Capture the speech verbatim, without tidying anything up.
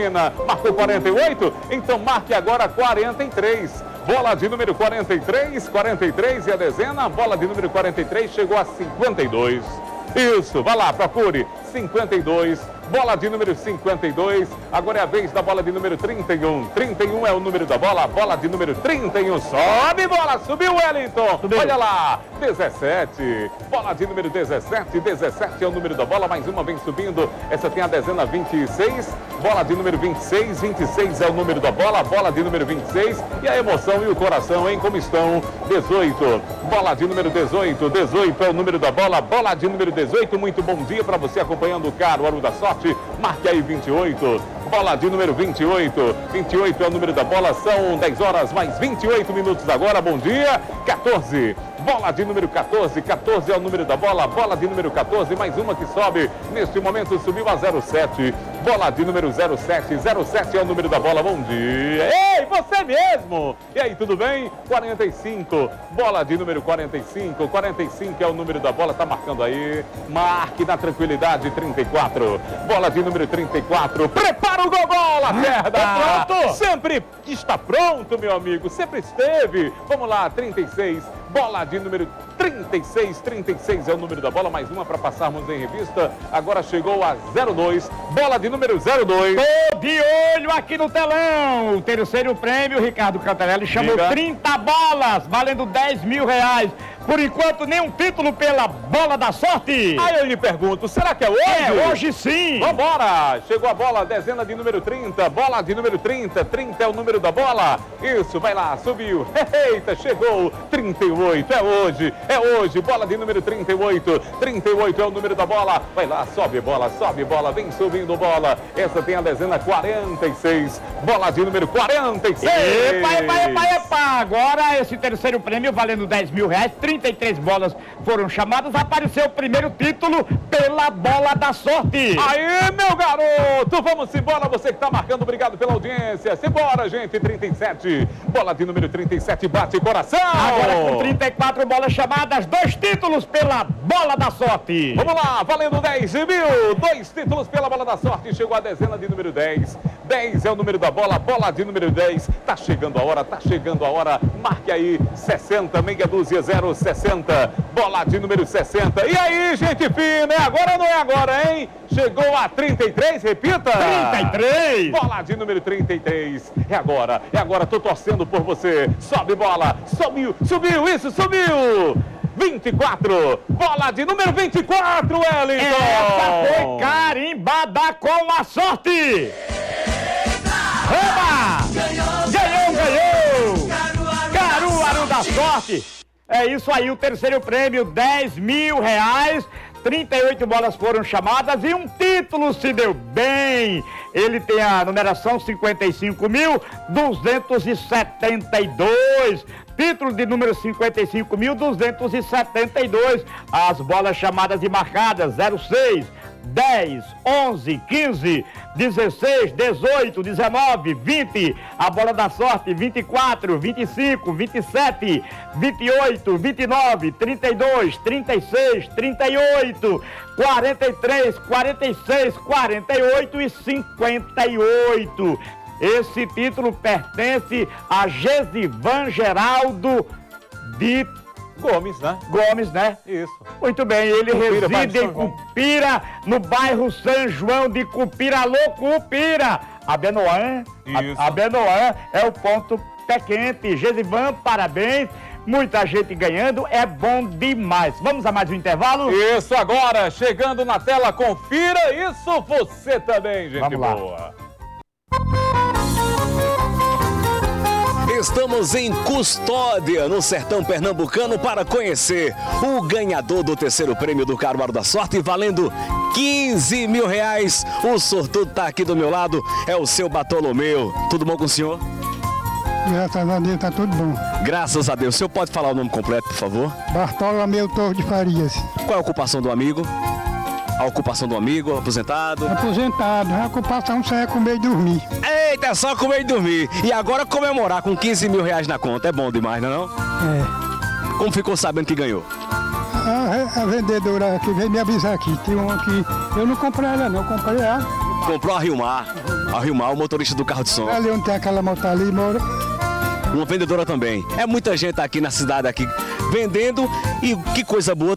Marcou quarenta e oito? Então marque agora quarenta e três. Bola de número quarenta e três, quarenta e três e a dezena, bola de número quarenta e três chegou a cinquenta e dois. Isso, vai lá, procure, cinquenta e dois, bola de número cinquenta e dois, agora é a vez da bola de número trinta e um, trinta e um é o número da bola, bola de número trinta e um, sobe bola, subiu Wellington, subiu. Olha lá, dezessete, bola de número dezessete, dezessete é o número da bola, mais uma vem subindo, essa tem a dezena vinte e seis, bola de número vinte e seis, vinte e seis é o número da bola, bola de número vinte e seis, e a emoção e o coração, hein, como estão, dezoito, bola de número dezoito, dezoito é o número da bola, bola de número dezoito, muito bom dia para você acompanhando o Caruaru da Sorte, marque aí vinte e oito, bola de número vinte e oito, vinte e oito é o número da bola, são dez horas mais vinte e oito minutos agora, bom dia, quatorze, bola de número quatorze, quatorze é o número da bola, bola de número quatorze, mais uma que sobe, neste momento subiu a zero sete, bola de número zero sete, zero sete é o número da bola, bom dia, ei, você mesmo, e aí, tudo bem? quarenta e cinco, bola de número quarenta e cinco, quarenta e cinco é o número da bola, tá marcando aí, marque na tranquilidade, trinta e quatro, bola de número trinta e quatro, prepara o gol, bola, perda, Tá pronto? Sempre está pronto, meu amigo, sempre esteve, vamos lá, trinta e seis, bola de número trinta e seis, trinta e seis é o número da bola, mais uma para passarmos em revista, agora chegou a zero dois, bola de número zero dois. Tô de olho aqui no telão, o terceiro prêmio, Ricardo Cantarelli chamou Diga. trinta bolas, valendo dez mil reais. Por enquanto, nenhum título pela bola da sorte. Aí eu lhe pergunto, será que é hoje? É, hoje sim. Vambora! Chegou a bola, dezena de número trinta, bola de número trinta, trinta é o número da bola. Isso, vai lá, subiu. Eita, chegou, trinta e oito, é hoje, é hoje, bola de número trinta e oito, trinta e oito é o número da bola. Vai lá, sobe bola, sobe bola, vem subindo bola. Essa tem a dezena quarenta e seis, bola de número quarenta e seis. Epa, epa, epa, epa. Agora esse terceiro prêmio valendo dez mil reais, trinta e três bolas foram chamadas, apareceu o primeiro título pela bola da sorte. Aí, meu garoto, vamos embora, você que está marcando, obrigado pela audiência. Simbora, gente, trinta e sete, bola de número trinta e sete, bate coração. Agora com trinta e quatro bolas chamadas, dois títulos pela bola da sorte. Vamos lá, valendo dez mil, dois títulos pela bola da sorte, chegou a dezena de número dez, dez é o número da bola, bola de número dez, tá chegando a hora, tá chegando a hora, marque aí, sessenta, meia dúzia, zero, sessenta, bola de número sessenta, e aí, gente fina, é agora ou não é agora, hein? Chegou a trinta e três, repita! trinta e três! Bola de número trinta e três, é agora, é agora, tô torcendo por você, sobe bola, subiu, subiu, isso, subiu! vinte e quatro, bola de número vinte e quatro, Wellington! Essa foi carimbada com a sorte! Oba! Ganhou, ganhou! Caruaru da sorte! É isso aí, o terceiro prêmio, dez mil reais. trinta e oito bolas foram chamadas e um título se deu bem. Ele tem a numeração cinquenta e cinco mil duzentos e setenta e dois. Título de número cinquenta e cinco mil duzentos e setenta e dois. As bolas chamadas e marcadas zero seis, dez, onze, quinze, dezesseis, dezoito, dezenove, vinte, a bola da sorte vinte e quatro, vinte e cinco, vinte e sete, vinte e oito, vinte e nove, trinta e dois, trinta e seis, trinta e oito, quarenta e três, quarenta e seis, quarenta e oito e cinquenta e oito. Esse título pertence a Gesivan Geraldo de Gomes, né? Gomes, né? Isso. Muito bem, ele Cupira, reside em Cupira, no bairro São João de Cupira. Alô, Cupira! A Benoã, Isso. a, a Benoã é o ponto pé quente. Gesivan, parabéns. Muita gente ganhando, é bom demais. Vamos a mais um intervalo? Isso agora, chegando na tela, confira isso você também, gente Vamos lá. boa. Estamos em Custódia, no sertão pernambucano, para conhecer o ganhador do terceiro prêmio do Caruaru da Sorte, valendo quinze mil reais. O sortudo está aqui do meu lado, é o seu Bartolomeu. Tudo bom com o senhor? Graças a Deus, tá tudo bom. Graças a Deus. O senhor pode falar o nome completo, por favor? Bartolomeu Torres de Farias. Qual é a ocupação do amigo? A ocupação do amigo, aposentado? Aposentado, a ocupação só é comer e dormir. Eita, é só comer e dormir. E agora comemorar com quinze mil reais na conta. É bom demais, não é não? É. Como ficou sabendo que ganhou? A, a vendedora que veio me avisar aqui, tem uma que eu não comprei ela não, eu comprei ela. Comprou a Rio Mar. A Rilmar, o motorista do carro de som. Ali onde tem aquela moto ali, mora. Uma vendedora também. É muita gente aqui na cidade aqui vendendo e que coisa boa